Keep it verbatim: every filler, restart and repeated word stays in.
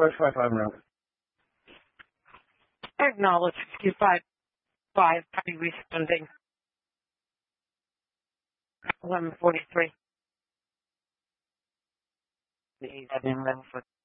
five five five around. Acknowledge sixty-five five, copy responding. eleven forty-three. The eleven forty-three.